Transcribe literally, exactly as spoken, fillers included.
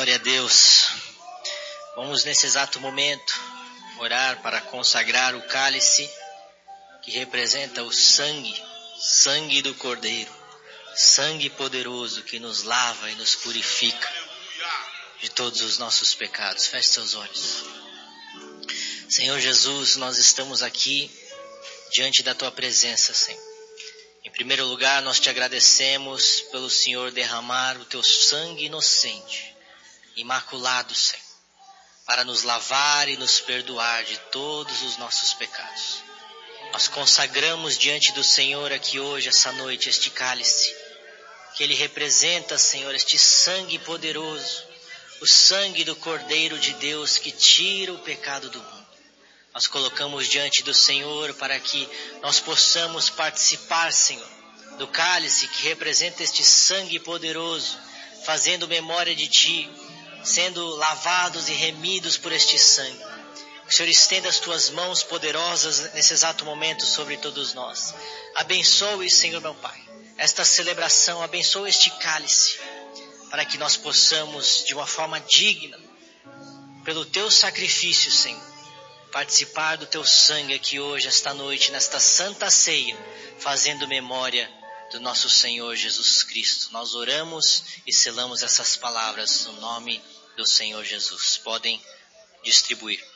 Glória a Deus. Vamos nesse exato momento orar para consagrar o cálice que representa o sangue, sangue do Cordeiro, sangue poderoso que nos lava e nos purifica de todos os nossos pecados. Feche seus olhos. Senhor Jesus, nós estamos aqui diante da Tua presença, Senhor. Em primeiro lugar, nós te agradecemos pelo Senhor derramar o Teu sangue inocente, imaculado, Senhor, para nos lavar e nos perdoar de todos os nossos pecados. Nós consagramos diante do Senhor aqui hoje, essa noite, este cálice, que ele representa, Senhor, este sangue poderoso, o sangue do Cordeiro de Deus que tira o pecado do mundo. Nós colocamos diante do Senhor para que nós possamos participar, Senhor, do cálice que representa este sangue poderoso, fazendo memória de Ti, sendo lavados e remidos por este sangue. O Senhor estenda as Tuas mãos poderosas nesse exato momento sobre todos nós. Abençoe, Senhor meu Pai, esta celebração, abençoe este cálice, para que nós possamos, de uma forma digna, pelo Teu sacrifício, Senhor, participar do Teu sangue aqui hoje, esta noite, nesta santa ceia, fazendo memória do nosso Senhor Jesus Cristo. Nós oramos e selamos essas palavras no nome do Senhor Jesus. Podem distribuir.